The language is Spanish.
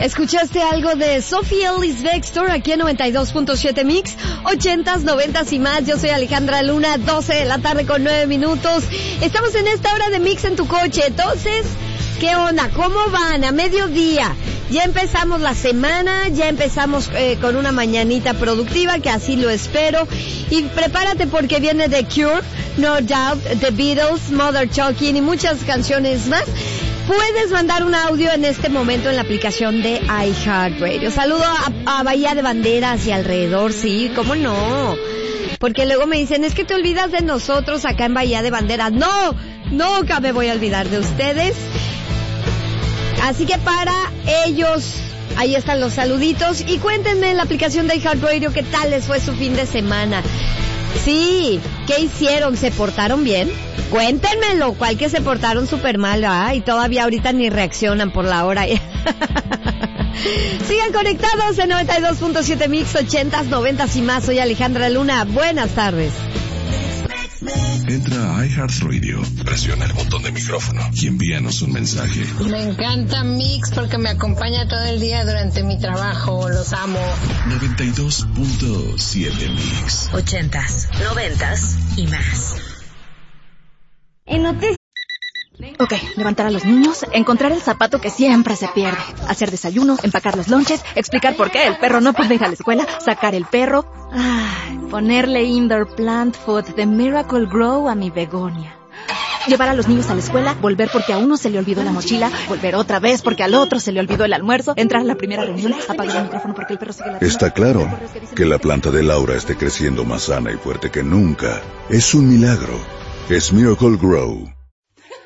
¿Escuchaste algo de Sophie Ellis Bextor aquí en 92.7 Mix? 80s, 90s y más. Yo soy Alejandra Luna, 12 de la tarde con 9 minutos. Estamos en esta hora de Mix en tu coche. Entonces, ¿qué onda? ¿Cómo van? A mediodía. Ya empezamos la semana, ya empezamos con una mañanita productiva, que así lo espero. Y prepárate porque viene The Cure, No Doubt, The Beatles, Mother Talking y muchas canciones más. Puedes mandar un audio en este momento en la aplicación de iHeartRadio. Saludo a Bahía de Banderas y alrededor, sí, ¿cómo no? Porque luego me dicen, es que te olvidas de nosotros acá en Bahía de Banderas. No, nunca me voy a olvidar de ustedes. Así que para ellos, ahí están los saluditos. Y cuéntenme en la aplicación de iHeartRadio qué tal les fue su fin de semana. Sí, ¿qué hicieron? ¿Se portaron bien? Cuéntenmelo, ¿cuál que se portaron súper mal, ¿verdad? Y todavía ahorita ni reaccionan por la hora. Sigan conectados en 92.7 Mix, 80s, 90s y más. Soy Alejandra Luna, buenas tardes. Entra a iHeartRadio, presiona el botón de micrófono y envíanos un mensaje. Me encanta Mix porque me acompaña todo el día durante mi trabajo, los amo. 92.7 Mix. 80s, 90s y más. Ok, levantar a los niños, encontrar el zapato que siempre se pierde, hacer desayunos, empacar los lonches, explicar por qué el perro no puede ir a la escuela, sacar el perro, ponerle indoor plant food de Miracle Grow a mi begonia. Llevar a los niños a la escuela, volver porque a uno se le olvidó la mochila, volver otra vez porque al otro se le olvidó el almuerzo, entrar a la primera reunión, apagar el micrófono porque el perro sigue ladrando. Está claro que la planta de Laura esté creciendo más sana y fuerte que nunca. Es un milagro. Es Miracle Grow.